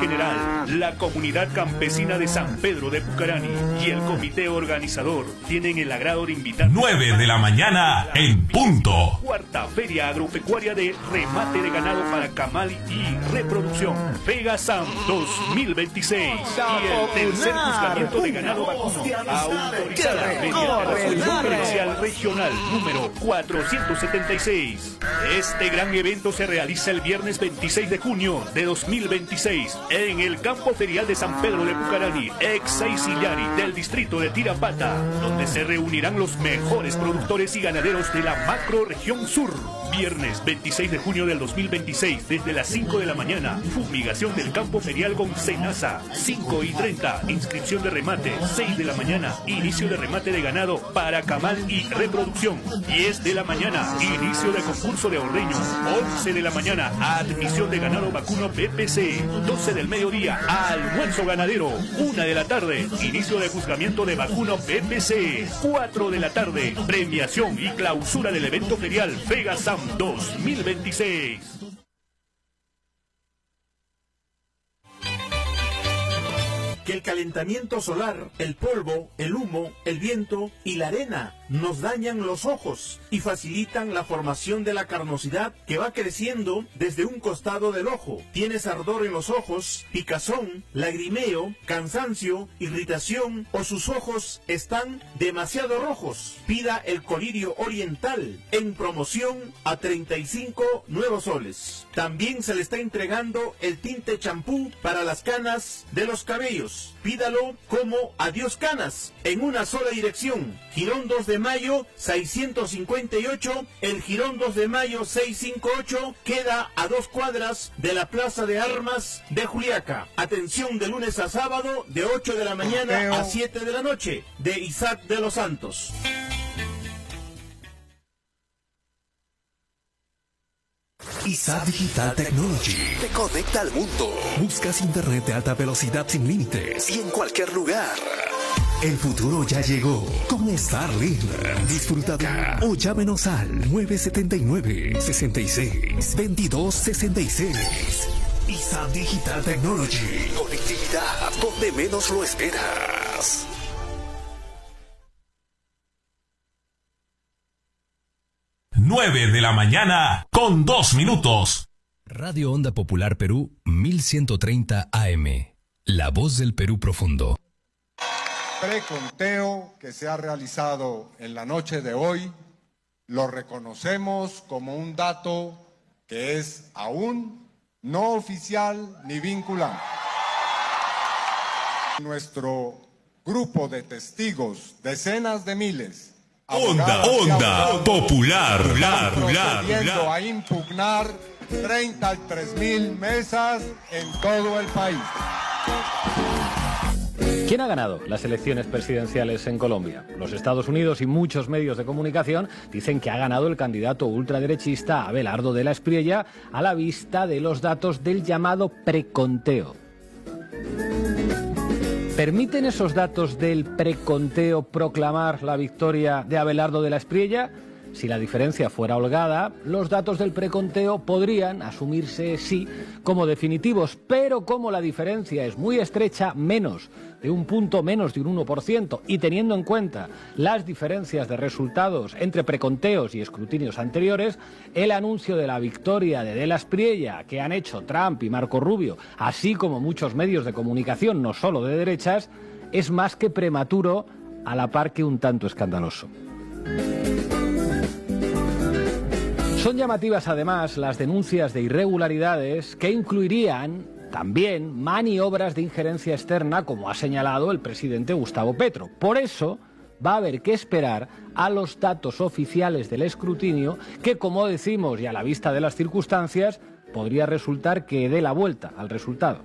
general, la comunidad campesina de San Pedro de Pucarani y el comité organizador tienen el agrado de invitar 9 de la mañana en punto. Cuarta Feria Agropecuaria de Remate de Ganado para Camal y Reproducción, FEGASAM 2026, y el tercer juzgamiento de ganado vacuno, autorizada mediante la Comercial Regional número 476. Este gran evento se realiza el viernes 26 de junio de 2026 en el campo ferial de San Pedro de Pucarani, ex Saicillari del distrito de Tirapata, donde se reunirán los mejores productores y ganaderos de la macro región sur. Viernes 26 de junio del 2026, desde las 5 de la mañana, fumigación del campo ferial con Senasa, 5:30, inscripción de remate, 6 de la mañana, inicio de remate de ganado para camal y reproducción, 10 de la mañana, inicio de concurso de ordeño, 11 de la mañana, admisión de ganado vacuno PPC, 12 del mediodía, almuerzo ganadero, 1 de la tarde, inicio de juzgamiento de vacuno PPC, 4 de la tarde, premiación y clausura del evento ferial FEGASAM 2026. Que el calentamiento solar, el polvo, el humo, el viento y la arena nos dañan los ojos y facilitan la formación de la carnosidad que va creciendo desde un costado del ojo. Tienes ardor en los ojos, picazón, lagrimeo, cansancio, irritación o sus ojos están demasiado rojos. Pida el colirio oriental en promoción a 35 nuevos soles. También se le está entregando el tinte champú para las canas de los cabellos. Pídalo como Adiós Canas en una sola dirección. Girón 2 de Mayo 658, el Girón 2 de Mayo 658 queda a 2 cuadras de la Plaza de Armas de Juliaca. Atención de lunes a sábado de 8 de la mañana a 7 de la noche, de Isaac de los Santos. ISA Digital Technology te conecta al mundo. Buscas internet de alta velocidad sin límites y en cualquier lugar. El futuro ya llegó con Starlink. Disfrútalo o llámenos al 979-66-2266. ISA Digital Technology. Conectividad donde menos lo esperas. Nueve de la mañana con 2 minutos. Radio Onda Popular Perú 1130 AM. La voz del Perú profundo. Preconteo que se ha realizado en la noche de hoy lo reconocemos como un dato que es aún no oficial ni vinculante. Nuestro grupo de testigos, decenas de miles, Onda Popular. Procediendo a impugnar 33.000 mesas en todo el país. ¿Quién ha ganado las elecciones presidenciales en Colombia? Los Estados Unidos y muchos medios de comunicación dicen que ha ganado el candidato ultraderechista Abelardo de la Espriella a la vista de los datos del llamado preconteo. ¿Permiten esos datos del preconteo proclamar la victoria de Abelardo de la Espriella? Si la diferencia fuera holgada, los datos del preconteo podrían asumirse, sí, como definitivos, pero como la diferencia es muy estrecha, menos de un punto, menos de un 1%, y teniendo en cuenta las diferencias de resultados entre preconteos y escrutinios anteriores, el anuncio de la victoria de la Espriella que han hecho Trump y Marco Rubio, así como muchos medios de comunicación, no solo de derechas, es más que prematuro, a la par que un tanto escandaloso. Son llamativas además las denuncias de irregularidades que incluirían también maniobras de injerencia externa, como ha señalado el presidente Gustavo Petro. Por eso va a haber que esperar a los datos oficiales del escrutinio, que, como decimos y a la vista de las circunstancias, podría resultar que dé la vuelta al resultado.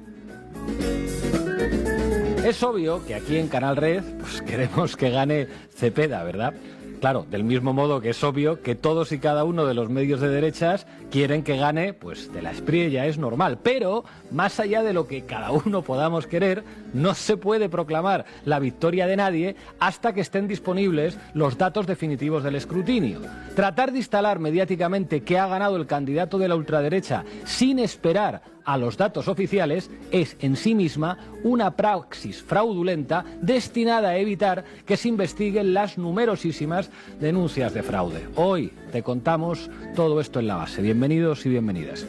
Es obvio que aquí en Canal Red pues queremos que gane Cepeda, ¿verdad? Claro, del mismo modo que es obvio que todos y cada uno de los medios de derechas quieren que gane, pues de la Espriella, es normal. Pero, más allá de lo que cada uno podamos querer, no se puede proclamar la victoria de nadie hasta que estén disponibles los datos definitivos del escrutinio. Tratar de instalar mediáticamente que ha ganado el candidato de la ultraderecha sin esperar a los datos oficiales es en sí misma una praxis fraudulenta destinada a evitar que se investiguen las numerosísimas denuncias de fraude. Hoy te contamos todo esto en La Base. Bienvenidos y bienvenidas.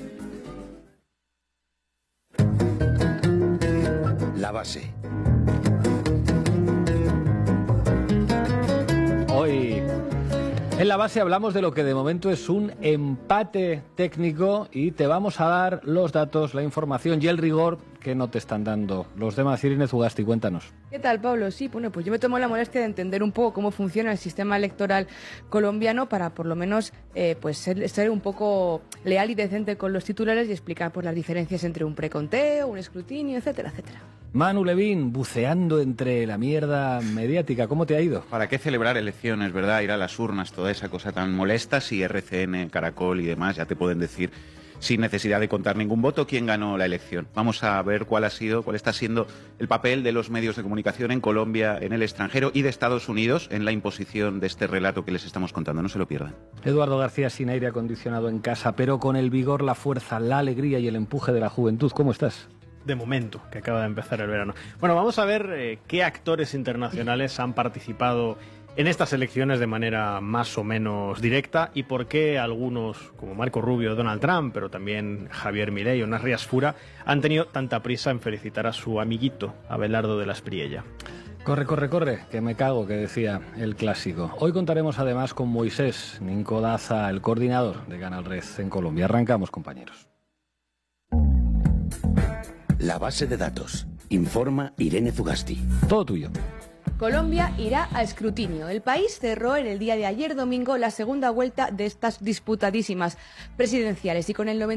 La Base. Hoy en La Base hablamos de lo que de momento es un empate técnico y te vamos a dar los datos, la información y el rigor que no te están dando los demás. Irene Zugasti, cuéntanos. ¿Qué tal, Pablo? Sí, bueno, pues yo me tomo la molestia de entender un poco cómo funciona el sistema electoral colombiano para por lo menos pues ser un poco leal y decente con los titulares y explicar pues, las diferencias entre un preconteo, un escrutinio, etcétera, etcétera. Manu Levín, buceando entre la mierda mediática, ¿cómo te ha ido? ¿Para qué celebrar elecciones, verdad? Ir a las urnas, toda esa cosa tan molesta, si RCN, Caracol y demás ya te pueden decir sin necesidad de contar ningún voto quién ganó la elección. Vamos a ver cuál está siendo el papel de los medios de comunicación en Colombia, en el extranjero y de Estados Unidos en la imposición de este relato que les estamos contando. No se lo pierdan. Eduardo García, sin aire acondicionado en casa, pero con el vigor, la fuerza, la alegría y el empuje de la juventud. ¿Cómo estás? De momento, que acaba de empezar el verano. Bueno, vamos a ver qué actores internacionales han participado en estas elecciones de manera más o menos directa y por qué algunos, como Marco Rubio, Donald Trump, pero también Javier Milei o Nasri Asfura, han tenido tanta prisa en felicitar a su amiguito, Abelardo de la Espriella. Corre, corre, corre, que me cago, que decía el clásico. Hoy contaremos además con Moisés Ninco Daza, el coordinador de Canal Red en Colombia. Arrancamos, compañeros. La base de datos. Informa Irene Zugasti. Todo tuyo. Colombia irá a escrutinio. El país cerró en el día de ayer domingo la segunda vuelta de estas disputadísimas presidenciales y con el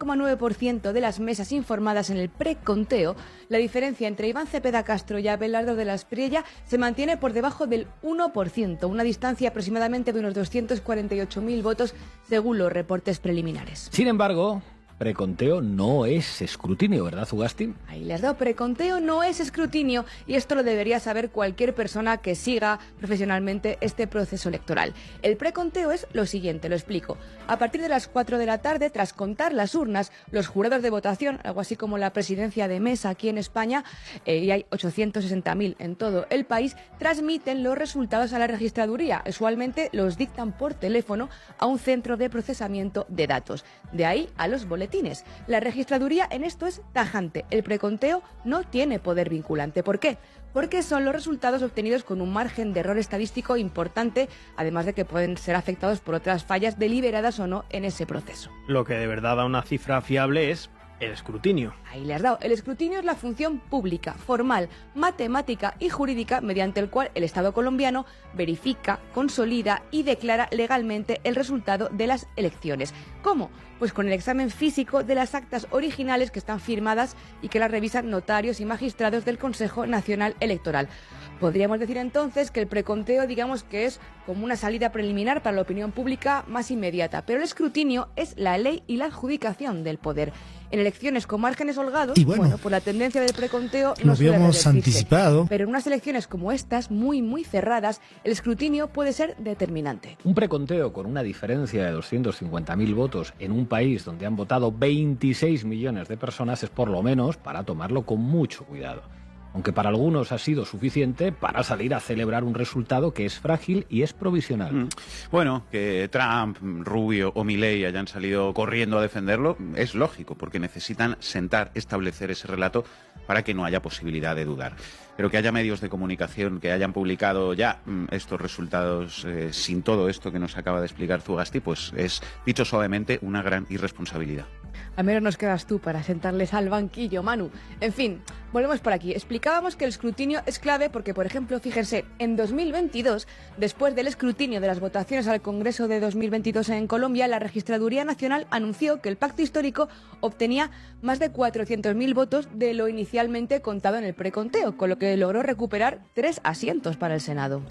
99,9% de las mesas informadas en el preconteo, la diferencia entre Iván Cepeda Castro y Abelardo de la Espriella se mantiene por debajo del 1%, una distancia aproximadamente de unos 248.000 votos según los reportes preliminares. Sin embargo, preconteo no es escrutinio, ¿verdad, Zugasti? Ahí le has dado, preconteo no es escrutinio y esto lo debería saber cualquier persona que siga profesionalmente este proceso electoral. El preconteo es lo siguiente, lo explico. A partir de las 4 de la tarde, tras contar las urnas, los jurados de votación, algo así como la presidencia de mesa aquí en España, y hay 860.000 en todo el país, transmiten los resultados a la registraduría. Usualmente los dictan por teléfono a un centro de procesamiento de datos. De ahí a los boletines. La registraduría en esto es tajante. El preconteo no tiene poder vinculante. ¿Por qué? Porque son los resultados obtenidos con un margen de error estadístico importante, además de que pueden ser afectados por otras fallas deliberadas o no en ese proceso. Lo que de verdad da una cifra fiable es el escrutinio. Ahí le has dado. El escrutinio es la función pública, formal, matemática y jurídica mediante el cual el Estado colombiano verifica, consolida y declara legalmente el resultado de las elecciones. ¿Cómo? Pues con el examen físico de las actas originales que están firmadas y que las revisan notarios y magistrados del Consejo Nacional Electoral. Podríamos decir entonces que el preconteo, digamos que es como una salida preliminar para la opinión pública más inmediata, pero el escrutinio es la ley y la adjudicación del poder. En elecciones con márgenes holgados, bueno, por la tendencia del preconteo no suele revertirse. Anticipado. Pero en unas elecciones como estas, muy cerradas, el escrutinio puede ser determinante. Un preconteo con una diferencia de 250.000 votos en un país donde han votado 26 millones de personas es por lo menos para tomarlo con mucho cuidado. Aunque para algunos ha sido suficiente para salir a celebrar un resultado que es frágil y es provisional. Bueno, que Trump, Rubio o Milei hayan salido corriendo a defenderlo es lógico, porque necesitan establecer ese relato para que no haya posibilidad de dudar. Pero que haya medios de comunicación que hayan publicado ya estos resultados sin todo esto que nos acaba de explicar Zugasti, pues es, dicho suavemente, una gran irresponsabilidad. Al menos nos quedas tú para sentarles al banquillo, Manu. En fin, volvemos por aquí. Explicábamos que el escrutinio es clave porque, por ejemplo, fíjense, en 2022, después del escrutinio de las votaciones al Congreso de 2022 en Colombia, la Registraduría Nacional anunció que el Pacto Histórico obtenía más de 400.000 votos de lo inicialmente contado en el preconteo, con lo que logró recuperar 3 asientos para el Senado.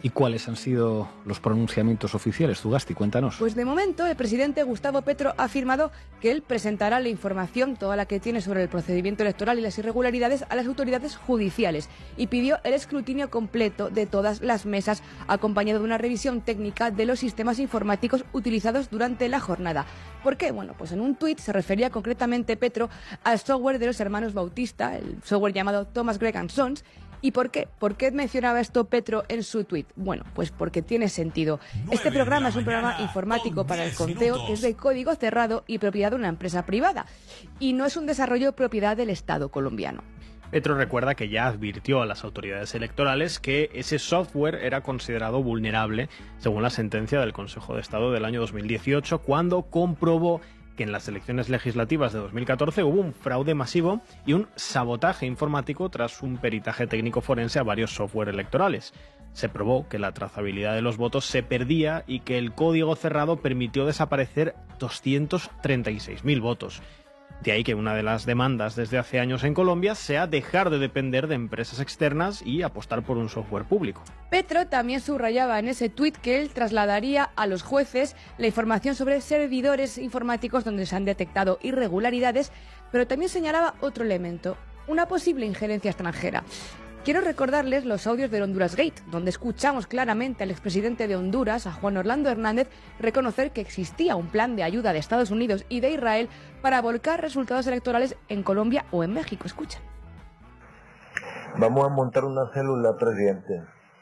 ¿Y cuáles han sido los pronunciamientos oficiales? Zugasti, cuéntanos. Pues de momento el presidente Gustavo Petro ha afirmado que él presentará la información, toda la que tiene sobre el procedimiento electoral y las irregularidades, a las autoridades judiciales y pidió el escrutinio completo de todas las mesas, acompañado de una revisión técnica de los sistemas informáticos utilizados durante la jornada. ¿Por qué? Bueno, pues en un tuit se refería concretamente Petro al software de los hermanos Bautista, el software llamado Thomas Gregg & Sons. ¿Y por qué? ¿Por qué mencionaba esto Petro en su tuit? Bueno, pues porque tiene sentido. Este programa es un programa informático para el conteo que es de código cerrado y propiedad de una empresa privada. Y no es un desarrollo propiedad del Estado colombiano. Petro recuerda que ya advirtió a las autoridades electorales que ese software era considerado vulnerable según la sentencia del Consejo de Estado del año 2018, cuando comprobó que en las elecciones legislativas de 2014 hubo un fraude masivo y un sabotaje informático tras un peritaje técnico forense a varios software electorales. Se probó que la trazabilidad de los votos se perdía y que el código cerrado permitió desaparecer 236.000 votos. De ahí que una de las demandas desde hace años en Colombia sea dejar de depender de empresas externas y apostar por un software público. Petro también subrayaba en ese tuit que él trasladaría a los jueces la información sobre servidores informáticos donde se han detectado irregularidades, pero también señalaba otro elemento, una posible injerencia extranjera. Quiero recordarles los audios del Honduras Gate, donde escuchamos claramente al expresidente de Honduras, a Juan Orlando Hernández, reconocer que existía un plan de ayuda de Estados Unidos y de Israel para volcar resultados electorales en Colombia o en México. Escuchen. Vamos a montar una célula, presidente,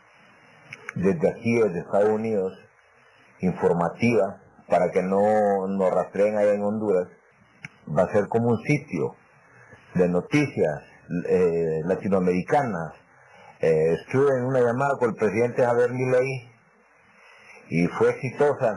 desde aquí, desde Estados Unidos, informativa, para que no nos rastreen allá en Honduras. Va a ser como un sitio de noticias latinoamericanas. Estuve en una llamada con el presidente Javier Milei y fue exitosa,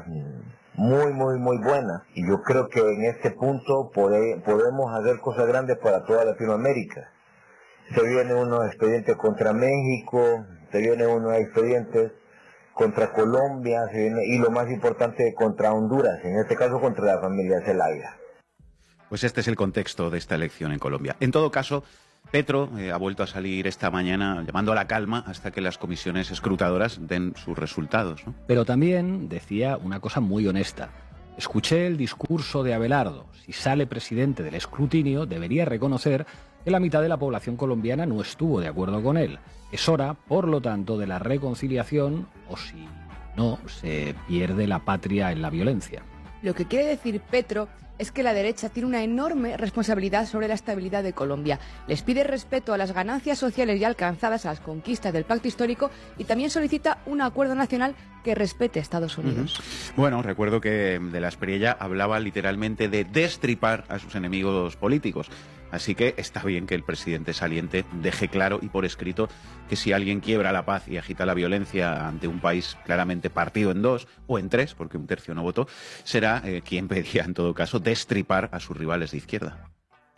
muy buena, y yo creo que en este punto podemos hacer cosas grandes para toda Latinoamérica. Se vienen unos expedientes contra México, se vienen unos expedientes contra Colombia, y lo más importante, contra Honduras, en este caso contra la familia Zelaya. Pues este es el contexto de esta elección en Colombia. En todo caso, Petro ha vuelto a salir esta mañana llamando a la calma hasta que las comisiones escrutadoras den sus resultados, ¿no? Pero también decía una cosa muy honesta. Escuché el discurso de Abelardo. Si sale presidente del escrutinio, debería reconocer que la mitad de la población colombiana no estuvo de acuerdo con él. Es hora, por lo tanto, de la reconciliación, o si no, se pierde la patria en la violencia. Lo que quiere decir Petro es que la derecha tiene una enorme responsabilidad sobre la estabilidad de Colombia. Les pide respeto a las ganancias sociales ya alcanzadas, a las conquistas del pacto histórico, y también solicita un acuerdo nacional que respete a Estados Unidos. Bueno, recuerdo que de la Espriella hablaba literalmente de destripar a sus enemigos políticos. Así que está bien que el presidente saliente deje claro y por escrito que si alguien quiebra la paz y agita la violencia ante un país claramente partido en dos o en tres, porque un tercio no votó, será quien pedía en todo caso destripar a sus rivales de izquierda.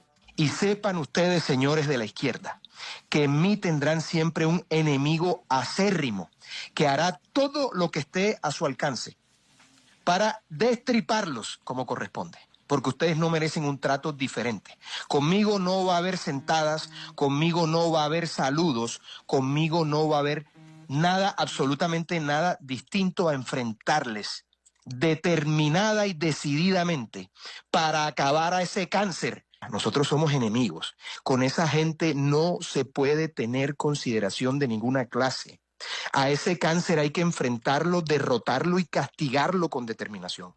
Y sepan ustedes, señores de la izquierda, que en mí tendrán siempre un enemigo acérrimo que hará todo lo que esté a su alcance para destriparlos como corresponde. Porque ustedes no merecen un trato diferente. Conmigo no va a haber sentadas, conmigo no va a haber saludos, conmigo no va a haber nada, absolutamente nada distinto a enfrentarles determinada y decididamente para acabar a ese cáncer. Nosotros somos enemigos. Con esa gente no se puede tener consideración de ninguna clase. A ese cáncer hay que enfrentarlo, derrotarlo y castigarlo con determinación.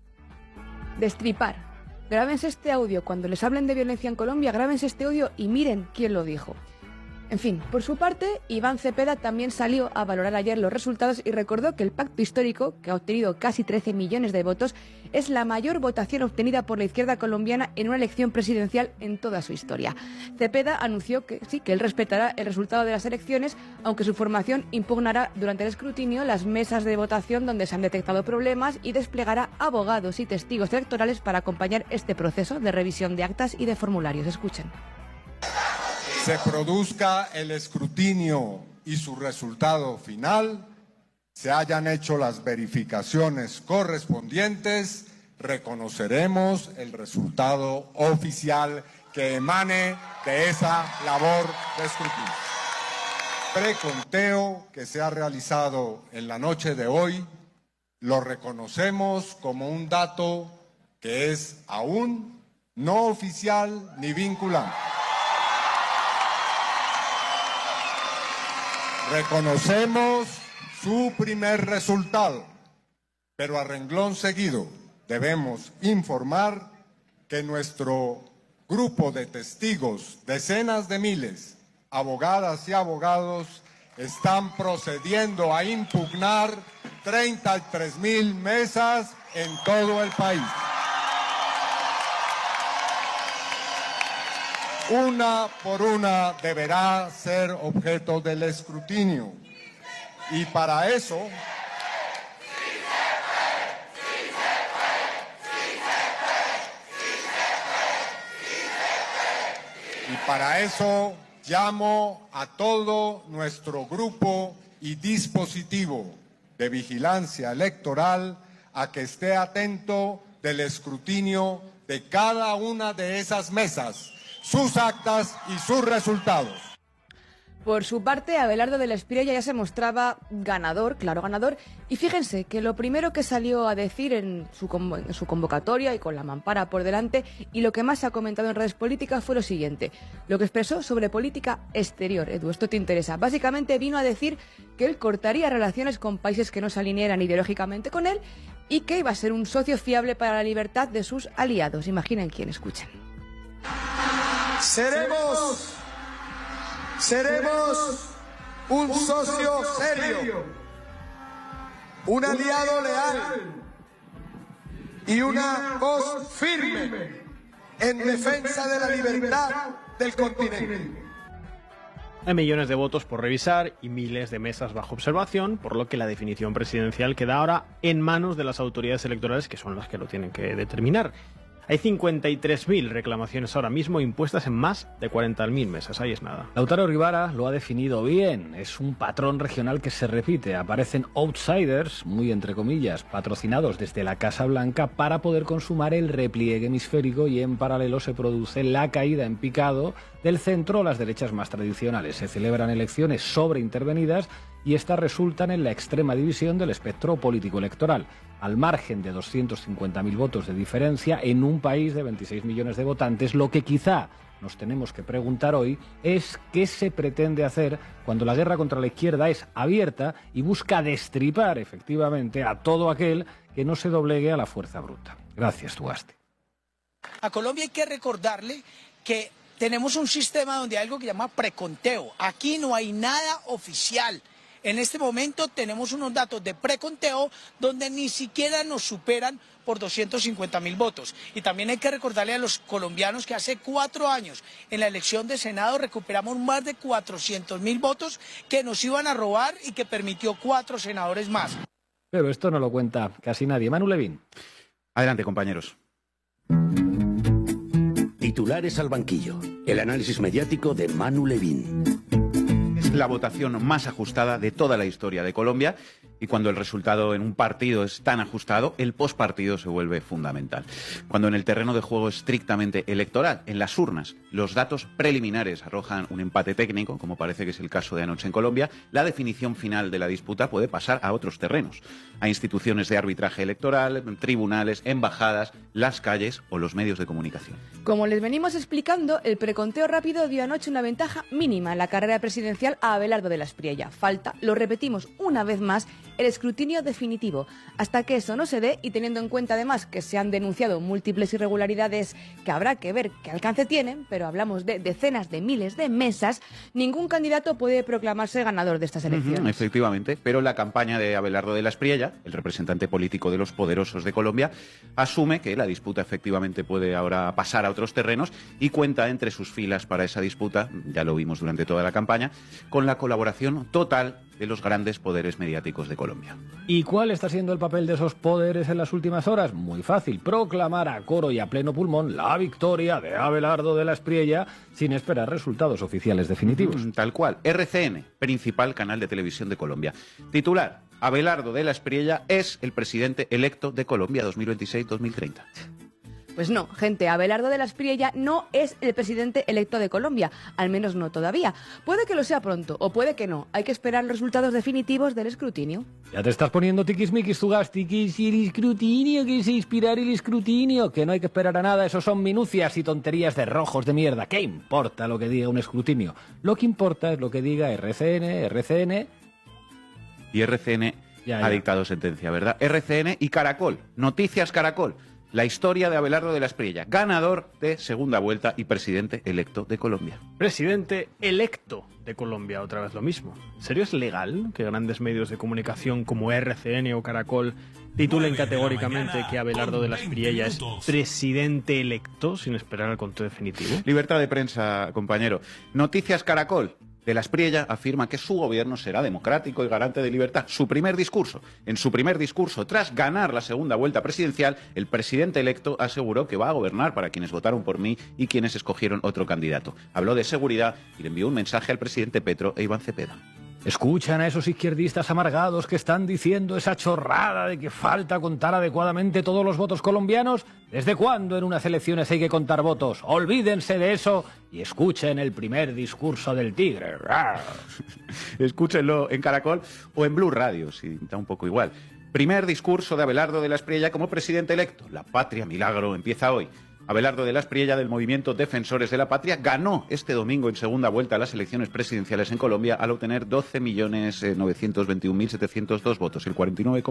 Destripar. Grábense este audio. Cuando les hablen de violencia en Colombia, grábense este audio y miren quién lo dijo. En fin, por su parte, Iván Cepeda también salió a valorar ayer los resultados y recordó que el pacto histórico, que ha obtenido casi 13 millones de votos, es la mayor votación obtenida por la izquierda colombiana en una elección presidencial en toda su historia. Cepeda anunció que sí, que él respetará el resultado de las elecciones, aunque su formación impugnará durante el escrutinio las mesas de votación donde se han detectado problemas y desplegará abogados y testigos electorales para acompañar este proceso de revisión de actas y de formularios. Escuchen. Se produzca el escrutinio y su resultado final, se hayan hecho las verificaciones correspondientes, reconoceremos el resultado oficial que emane de esa labor de escrutinio. preconteo que se ha realizado en la noche de hoy lo reconocemos como un dato que es aún no oficial ni vinculante. Reconocemos su primer resultado, pero a renglón seguido debemos informar que nuestro grupo de testigos, decenas de miles, abogadas y abogados, están procediendo a impugnar 33.000 mesas en todo el país. Una por una deberá ser objeto del escrutinio. Y para eso... Y para eso llamo a todo nuestro grupo y dispositivo de vigilancia electoral a que esté atento del escrutinio de cada una de esas mesas, sus actas y sus resultados. Por su parte, Abelardo de la Espriella ya se mostraba ganador, claro ganador, y fíjense que lo primero que salió a decir en su convocatoria y con la mampara por delante, y lo que más se ha comentado en redes políticas fue lo siguiente, lo que expresó sobre política exterior. Edu, esto te interesa. Básicamente vino a decir que él cortaría relaciones con países que no se alinearan ideológicamente con él y que iba a ser un socio fiable para la libertad de sus aliados. Imaginen quién, escuchen. Seremos un socio serio, un aliado leal y una voz firme en defensa de la libertad del continente. Hay millones de votos por revisar y miles de mesas bajo observación, por lo que la definición presidencial queda ahora en manos de las autoridades electorales, que son las que lo tienen que determinar. Hay 53.000 reclamaciones ahora mismo impuestas en más de 40.000 mesas. Ahí es nada. Lautaro Rivara lo ha definido bien. Es un patrón regional que se repite. Aparecen outsiders, muy entre comillas, patrocinados desde la Casa Blanca para poder consumar el repliegue hemisférico, y en paralelo se produce la caída en picado del centro o las derechas más tradicionales. Se celebran elecciones sobreintervenidas y estas resultan en la extrema división del espectro político electoral, al margen de 250.000 votos de diferencia en un país de 26 millones de votantes. Lo que quizá nos tenemos que preguntar hoy es qué se pretende hacer cuando la guerra contra la izquierda es abierta y busca destripar efectivamente a todo aquel que no se doblegue a la fuerza bruta. Gracias, Tugaste. A Colombia hay que recordarle que tenemos un sistema donde hay algo que se llama preconteo. Aquí no hay nada oficial. En este momento tenemos unos datos de preconteo donde ni siquiera nos superan por 250.000 votos. Y también hay que recordarle a los colombianos que hace 4 años en la elección de Senado recuperamos más de 400.000 votos que nos iban a robar y que permitió 4 senadores más. Pero esto no lo cuenta casi nadie. Manu Levín. Adelante, compañeros. Titulares al banquillo. El análisis mediático de Manu Levín. La votación más ajustada de toda la historia de Colombia, y cuando el resultado en un partido es tan ajustado, el postpartido se vuelve fundamental. Cuando en el terreno de juego estrictamente electoral, en las urnas, los datos preliminares arrojan un empate técnico, como parece que es el caso de anoche en Colombia, la definición final de la disputa puede pasar a otros terrenos, a instituciones de arbitraje electoral, tribunales, embajadas, las calles o los medios de comunicación. Como les venimos explicando, el preconteo rápido dio anoche una ventaja mínima en la carrera presidencial a Abelardo de la Espriella. Falta, lo repetimos una vez más, el escrutinio definitivo. Hasta que eso no se dé, y teniendo en cuenta además que se han denunciado múltiples irregularidades que habrá que ver qué alcance tienen, pero hablamos de decenas de miles de mesas, ningún candidato puede proclamarse ganador de estas elecciones. Efectivamente, pero la campaña de Abelardo de la Espriella, el representante político de los poderosos de Colombia, asume que la disputa efectivamente puede ahora pasar a otros terrenos y cuenta entre sus filas para esa disputa, ya lo vimos durante toda la campaña, con la colaboración total de los grandes poderes mediáticos de Colombia. ¿Y cuál está siendo el papel de esos poderes en las últimas horas? Muy fácil, proclamar a coro y a pleno pulmón la victoria de Abelardo de la Espriella sin esperar resultados oficiales definitivos. Tal cual. RCN, principal canal de televisión de Colombia. Titular: Abelardo de la Espriella es el presidente electo de Colombia 2026-2030. Pues no, gente, Abelardo de la Espriella no es el presidente electo de Colombia, al menos no todavía. Puede que lo sea pronto, o puede que no. Hay que esperar los resultados definitivos del escrutinio. Ya te estás poniendo tiquismiquis, Zugasti, que si el escrutinio, que si inspirar el escrutinio, que no hay que esperar a nada, eso son minucias y tonterías de rojos de mierda. ¿Qué importa lo que diga un escrutinio? Lo que importa es lo que diga RCN... Y RCN ha dictado sentencia, ¿verdad? RCN y Caracol, Noticias Caracol. La historia de Abelardo de la Espriella, ganador de segunda vuelta y presidente electo de Colombia. Presidente electo de Colombia, otra vez lo mismo. ¿En serio es legal que grandes medios de comunicación como RCN o Caracol titulen categóricamente que Abelardo de la Espriella es presidente electo sin esperar al conteo definitivo? Libertad de prensa, compañero. Noticias Caracol. De la Espriella afirma que su gobierno será democrático y garante de libertad. En su primer discurso, tras ganar la segunda vuelta presidencial, el presidente electo aseguró que va a gobernar para quienes votaron por mí y quienes escogieron otro candidato. Habló de seguridad y le envió un mensaje al presidente Petro e Iván Cepeda. ¿Escuchan a esos izquierdistas amargados que están diciendo esa chorrada de que falta contar adecuadamente todos los votos colombianos? ¿Desde cuándo en unas elecciones hay que contar votos? Olvídense de eso y escuchen el primer discurso del tigre. Escúchenlo en Caracol o en Blue Radio, si da un poco igual. Primer discurso de Abelardo de la Espriella como presidente electo. La patria milagro empieza hoy. Abelardo de la Espriella, del movimiento Defensores de la Patria, ganó este domingo en segunda vuelta las elecciones presidenciales en Colombia al obtener 12.921.702 votos, el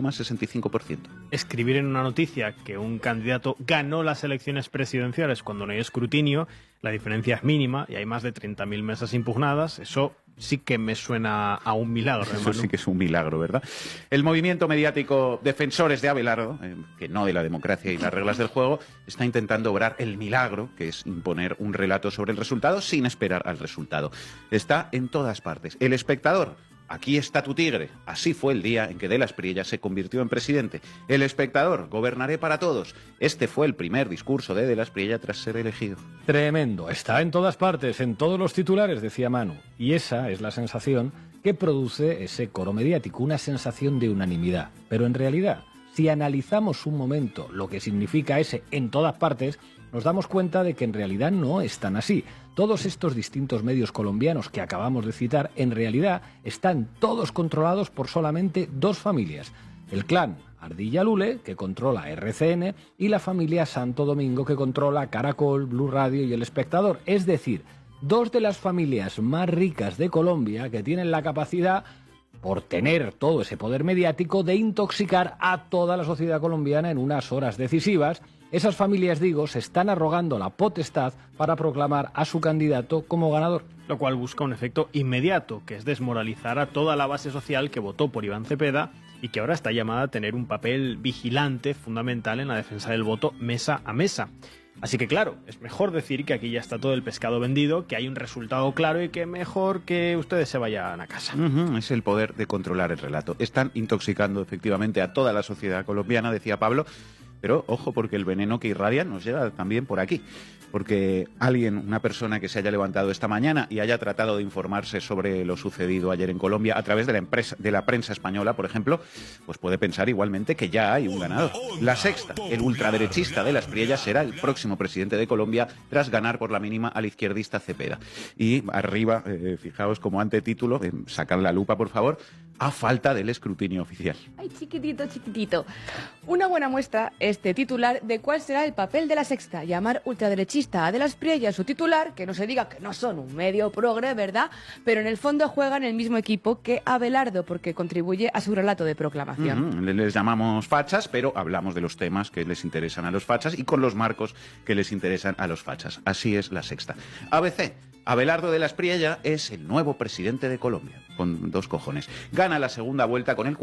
49,65%. Escribir en una noticia que un candidato ganó las elecciones presidenciales cuando no hay escrutinio, la diferencia es mínima y hay más de 30.000 mesas impugnadas, eso sí que me suena a un milagro. Eso sí que es un milagro, ¿verdad? El movimiento mediático Defensores de Abelardo, que no de la democracia y las reglas del juego, está intentando obrar el milagro, que es imponer un relato sobre el resultado sin esperar al resultado. Está en todas partes. El Espectador. Aquí está tu tigre. Así fue el día en que de la Espriella se convirtió en presidente. El Espectador. Gobernaré para todos. Este fue el primer discurso de la Espriella tras ser elegido. Tremendo. Está en todas partes, en todos los titulares, decía Manu. Y esa es la sensación que produce ese coro mediático, una sensación de unanimidad. Pero en realidad, si analizamos un momento lo que significa ese en todas partes, nos damos cuenta de que en realidad no es tan así. Todos estos distintos medios colombianos que acabamos de citar, en realidad están todos controlados por solamente dos familias. El clan Ardilla Lule, que controla RCN, y la familia Santo Domingo, que controla Caracol, Blue Radio y El Espectador. Es decir, dos de las familias más ricas de Colombia que tienen la capacidad, por tener todo ese poder mediático, de intoxicar a toda la sociedad colombiana en unas horas decisivas. Esas familias, digo, se están arrogando la potestad para proclamar a su candidato como ganador. Lo cual busca un efecto inmediato, que es desmoralizar a toda la base social que votó por Iván Cepeda y que ahora está llamada a tener un papel vigilante fundamental en la defensa del voto mesa a mesa. Así que claro, es mejor decir que aquí ya está todo el pescado vendido, que hay un resultado claro y que mejor que ustedes se vayan a casa. Es el poder de controlar el relato. Están intoxicando efectivamente a toda la sociedad colombiana, decía Pablo, pero ojo porque el veneno que irradian nos llega también por aquí. Porque alguien, una persona que se haya levantado esta mañana y haya tratado de informarse sobre lo sucedido ayer en Colombia a través de la prensa española, por ejemplo, pues puede pensar igualmente que ya hay un ganador. La Sexta, el ultraderechista de la Espriella, será el próximo presidente de Colombia tras ganar por la mínima al izquierdista Cepeda. Y arriba, fijaos como antetítulo, sacad la lupa por favor, a falta del escrutinio oficial. Ay, chiquitito, chiquitito. Una buena muestra, este titular, de cuál será el papel de La Sexta. Llamar ultraderechista a de la Espriella su titular, que no se diga que no son un medio progre, ¿verdad? Pero en el fondo juegan el mismo equipo que Abelardo, porque contribuye a su relato de proclamación. Les llamamos fachas, pero hablamos de los temas que les interesan a los fachas y con los marcos que les interesan a los fachas. Así es La Sexta. ABC. Abelardo de la Espriella es el nuevo presidente de Colombia, con dos cojones. Gana la segunda vuelta con el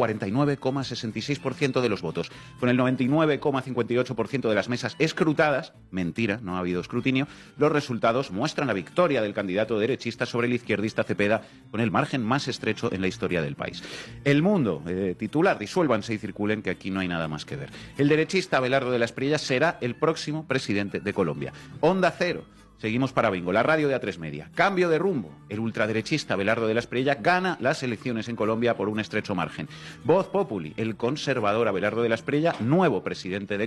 49,66% de los votos. Con el 99,58% de las mesas escrutadas, mentira, no ha habido escrutinio, los resultados muestran la victoria del candidato derechista sobre el izquierdista Cepeda con el margen más estrecho en la historia del país. El Mundo, titular, disuélvanse y circulen, que aquí no hay nada más que ver. El derechista Abelardo de la Espriella será el próximo presidente de Colombia. Onda Cero. Seguimos para Bingo, la radio de A3 Media. Cambio de rumbo. El ultraderechista Abelardo de la Espriella gana las elecciones en Colombia por un estrecho margen. Voz Populi. El conservador Abelardo de la Espriella, nuevo presidente de